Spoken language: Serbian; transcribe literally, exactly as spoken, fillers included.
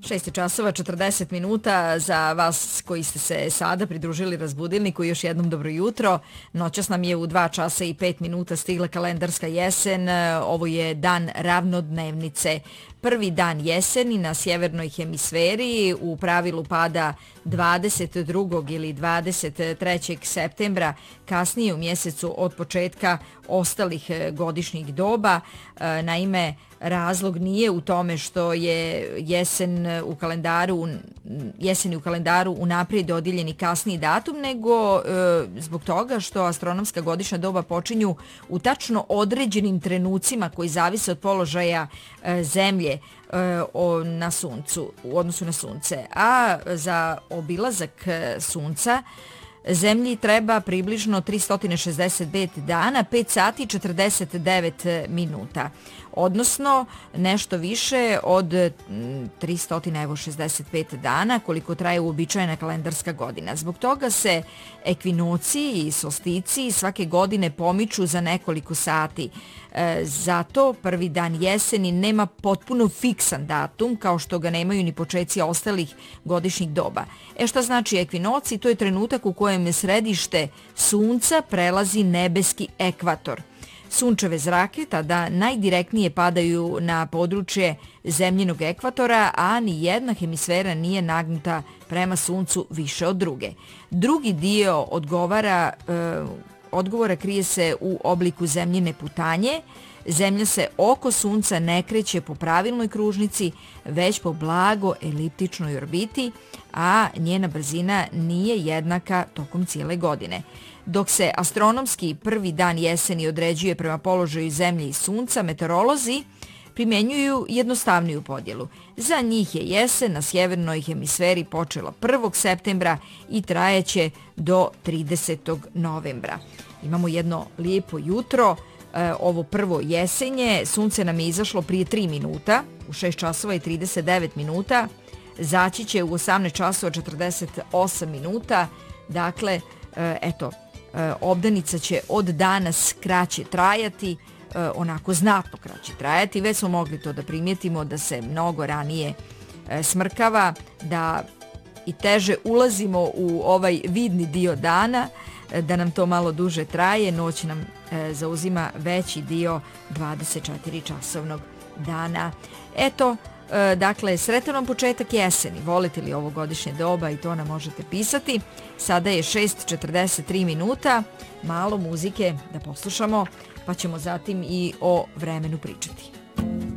šest časova četrdeset minuta za vas koji ste se sada pridružili Razbudilniku. Još jednom dobro jutro. Noćas nam je u dva časa i pet minuta stigla kalendarska jesen. Ovo je dan ravnodnevnice. Prvi dan jeseni na sjevernoj hemisferi u pravilu pada dvadeset drugog ili dvadeset trećeg septembra, kasnije u mjesecu od početka ostalih godišnjih doba. Naime, razlog nije u tome što je jesen u kalendaru jeseni u kalendaru unaprijed dodijeljeni kasniji datum, nego e, zbog toga što astronomska godišnja doba počinju u tačno određenim trenucima koji zavise od položaja e, zemlje e, o, na suncu, u odnosu na sunce. A za obilazak sunca Zemlji treba približno tristo šezdeset pet dana, pet sati i četrdeset devet minuta, odnosno nešto više od tristo šezdeset pet dana koliko traje uobičajena kalendarska godina. Zbog toga se ekvinociji i solsticiji svake godine pomiču za nekoliko sati. E, zato prvi dan jeseni nema potpuno fiksan datum, kao što ga nemaju ni počeci ostalih godišnjih doba. E šta znači ekvinoci? To je trenutak u kojem središte sunca prelazi nebeski ekvator. Sunčeve zrake tada najdirektnije padaju na područje zemljinog ekvatora, a ni jedna hemisfera nije nagnuta prema suncu više od druge. Drugi dio odgovara, e, odgovora krije se u obliku zemljine putanje. Zemlja se oko sunca ne kreće po pravilnoj kružnici, već po blago eliptičnoj orbiti, a njena brzina nije jednaka tokom cijele godine. Dok se astronomski prvi dan jeseni određuje prema položaju Zemlje i Sunca, meteorolozi primjenjuju jednostavniju podjelu. Za njih je jesen na sjevernoj hemisferi počela prvog septembra i trajeće do tridesetog novembra. Imamo jedno lijepo jutro, ovo prvo jesenje. Sunce nam je izašlo prije tri minuta, u šest časova i trideset devet minuta. Zaći će u osamnaest časova četrdeset osam minuta. Dakle, eto, obdanica će od danas kraće trajati, onako znatno kraće trajati. Već smo mogli to da primijetimo, da se mnogo ranije smrkava, da i teže ulazimo u ovaj vidni dio dana, da nam to malo duže traje. Noć nam zauzima veći dio dvadeset četiri časovnog dana. Eto, dakle, sretan vam početak jeseni. Volite li ovo godišnje doba? I to nam možete pisati. Sada je šest četrdeset tri minuta. Malo muzike da poslušamo, pa ćemo zatim i o vremenu pričati.